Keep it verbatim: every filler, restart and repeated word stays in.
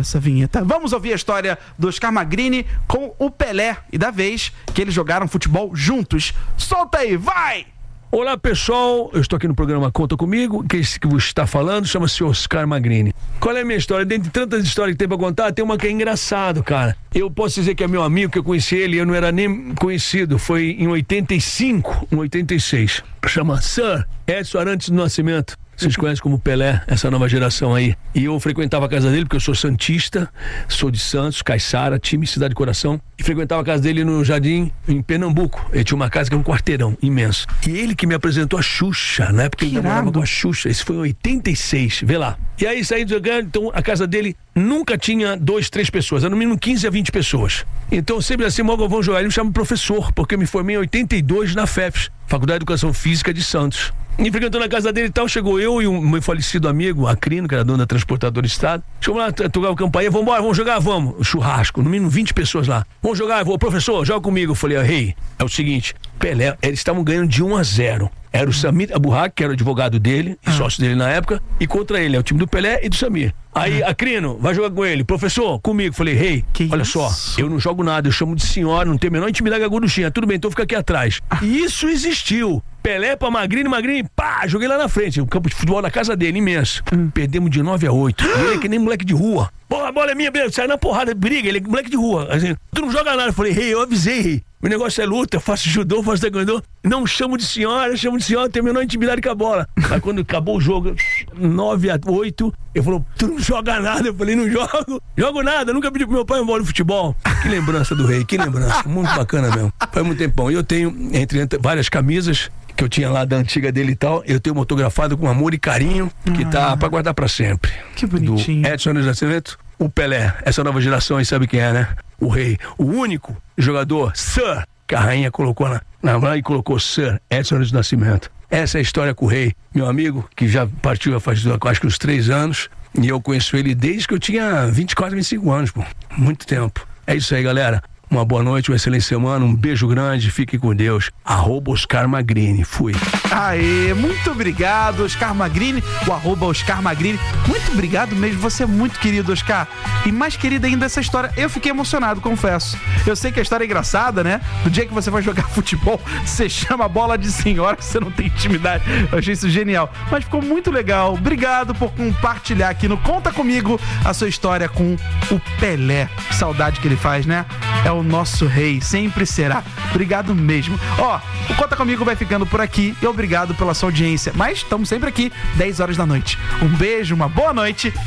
essa vinheta. Vamos ouvir a história do Oscar Magrini com o Pelé e da vez que eles jogaram futebol juntos. Solta aí, vai! Olá pessoal, eu estou aqui no programa Conta Comigo, que esse que você está falando chama-se Oscar Magrini. Qual é a minha história? Dentre tantas histórias que tem pra contar, tem uma que é engraçado, cara. Eu posso dizer que é meu amigo, que eu conheci ele, eu não era nem conhecido, foi em oitenta e cinco, em oitenta e seis. Chama Sir Edson Arantes do Nascimento. Vocês conhecem como Pelé, essa nova geração aí. E eu frequentava a casa dele, porque eu sou santista, sou de Santos, Caiçara, time Cidade de Coração. E frequentava a casa dele no Jardim, em Pernambuco. Ele tinha uma casa que é um quarteirão imenso. E ele que me apresentou a Xuxa, na época ele namorava com a Xuxa. Isso foi em oitenta e seis, vê lá. E aí saí jogando, então a casa dele nunca tinha dois, três pessoas, era no mínimo quinze a vinte pessoas. Então sempre assim, logo vão jogar. Ele me chama professor, porque eu me formei em oitenta e dois na F E F S, Faculdade de Educação Física de Santos. E frequentando a casa dele e tal, chegou eu e um meu falecido amigo, Acrino, que era dono da Transportadora Estado. Chegou lá, tocar o campainha, vamos embora, vamos jogar, vamos. Churrasco, no mínimo vinte pessoas lá. Vamos jogar, eu vou, professor, joga comigo. Eu falei, rei, hey, é o seguinte, Pelé, eles estavam ganhando de um a zero. Era o Samir Aburrak, que era o advogado dele, e sócio dele na época, e contra ele, é o time do Pelé e do Samir. Aí, Acrino, vai jogar com ele. Professor, comigo. Falei, rei, hey, olha só, eu não jogo nada, eu chamo de senhora, não tenho a menor intimidade com a gorduchinha. Tudo bem, então fica aqui atrás. E isso existiu. Pelé pra Magrini, Magrini, pá, joguei lá na frente. O campo de futebol na casa dele, imenso. Hum. Perdemos de nove a oito. E ele é que nem moleque de rua. Pô, a bola é minha, beleza, sai na porrada, briga, ele é moleque de rua. Assim, tu não joga nada. Eu falei, rei, hey, eu avisei, rei. Hey. O negócio é luta, eu faço judô, faço taekwondo. Não chamo de senhora, chamo de senhora, tenho a menor intimidade com a bola. Aí quando acabou o jogo, nove a oito, ele falou, tu não joga nada. Eu falei, não jogo, jogo nada, nunca pedi pro meu pai um bola de futebol. Que lembrança do rei, que lembrança, muito bacana mesmo. Foi muito tempão. E eu tenho, entre, entre várias camisas que eu tinha lá da antiga dele e tal, eu tenho uma autografada com amor e carinho, que ah, tá pra guardar pra sempre. Que bonitinho. Do Edson Arantes do Nascimento, o Pelé, essa nova geração aí sabe quem é, né? O rei, o único jogador, Sir, que a rainha colocou na, na e colocou Sir Edson Arantes do Nascimento. Essa é a história com o rei, meu amigo, que já partiu faz acho que uns três anos, e eu conheço ele desde que eu tinha vinte e quatro, vinte e cinco anos, pô. Muito tempo. É isso aí, galera. Uma boa noite, uma excelente semana, um beijo grande, fique com Deus. Arroba Oscar Magrini, fui. Aê, muito obrigado, Oscar Magrini, o arroba Oscar Magrini. Muito obrigado mesmo, você é muito querido, Oscar. E mais querida ainda essa história, eu fiquei emocionado, confesso. Eu sei que a história é engraçada, né? No dia que você vai jogar futebol, você chama a bola de senhora, você não tem intimidade. Eu achei isso genial, mas ficou muito legal. Obrigado por compartilhar aqui no Conta Comigo a sua história com o Pelé. Que saudade que ele faz, né? É o nosso rei, sempre será. Obrigado mesmo. Ó, o Conta Comigo vai ficando por aqui e obrigado pela sua audiência. Mas estamos sempre aqui, dez horas da noite. Um beijo, uma boa noite.